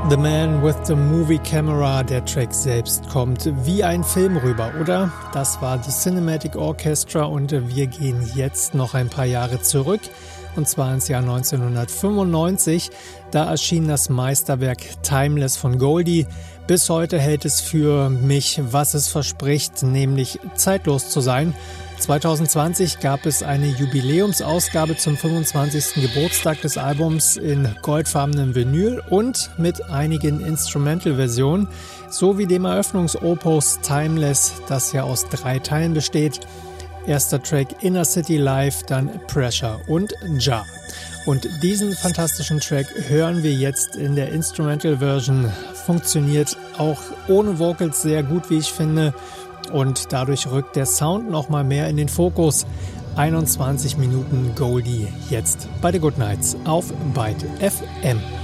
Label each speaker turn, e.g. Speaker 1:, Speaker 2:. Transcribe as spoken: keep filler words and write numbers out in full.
Speaker 1: The Man with the Movie Camera, der Track selbst kommt wie ein Film rüber, oder? Das war The Cinematic Orchestra und wir gehen jetzt noch ein paar Jahre zurück, und zwar ins Jahr neunzehnhundertfünfundneunzig. Da erschien das Meisterwerk Timeless von Goldie. Bis heute hält es für mich, was es verspricht, nämlich zeitlos zu sein. zwanzig zwanzig gab es eine Jubiläumsausgabe zum fünfundzwanzigsten Geburtstag des Albums in goldfarbenem Vinyl und mit einigen Instrumental-Versionen, sowie dem Eröffnungsopus Timeless, das ja aus drei Teilen besteht. Erster Track Inner City Live, dann Pressure und Jar. Und diesen fantastischen Track hören wir jetzt in der Instrumental-Version. Funktioniert auch ohne Vocals sehr gut, wie ich finde. Und dadurch rückt der Sound nochmal mehr in den Fokus. einundzwanzig Minuten Goldie jetzt bei The Good Nights auf Byte F M.